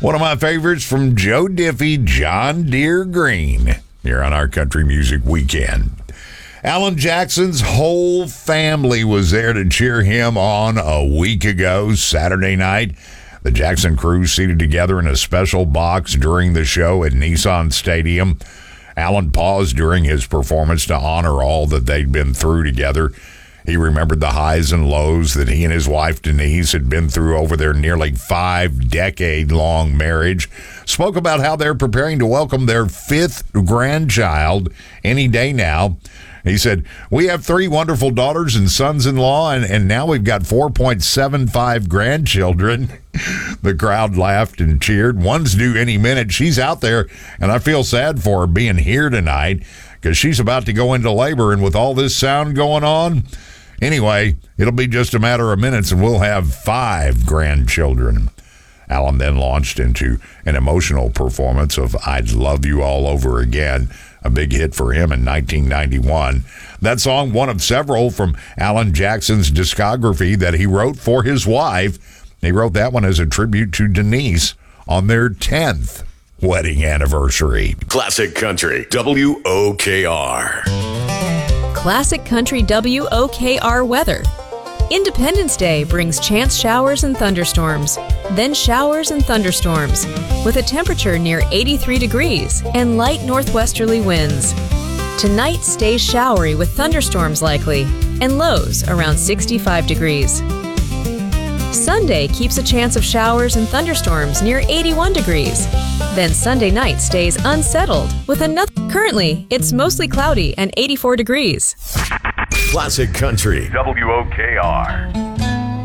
One of my favorites from Joe Diffie, John Deere Green, here on our Country Music Weekend. Alan Jackson's whole family was there to cheer him on a week ago, Saturday night. The Jackson crew seated together in a special box during the show at Nissan Stadium. Alan paused during his performance to honor all that they'd been through together. He remembered the highs and lows that he and his wife Denise had been through over their nearly 5-decade-long marriage, spoke about how they're preparing to welcome their 5th grandchild any day now. He said, "We have 3 wonderful daughters and sons-in-law, and now we've got 4.75 grandchildren." The crowd laughed and cheered. "One's due any minute. She's out there, and I feel sad for her being here tonight because she's about to go into labor, and with all this sound going on, anyway, it'll be just a matter of minutes, and we'll have 5 grandchildren." Alan then launched into an emotional performance of "I'd Love You All Over Again," a big hit for him in 1991. That song, one of several from Alan Jackson's discography that he wrote for his wife. He wrote that one as a tribute to Denise on their 10th wedding anniversary. Classic Country, WOKR. Classic Country WOKR weather. Independence Day brings chance showers and thunderstorms, then showers and thunderstorms, with a temperature near 83 degrees and light northwesterly winds. Tonight stays showery with thunderstorms likely, and lows around 65 degrees. Sunday keeps a chance of showers and thunderstorms near 81 degrees. Then Sunday night stays unsettled with another. Currently, it's mostly cloudy and 84 degrees. Classic Country, WOKR.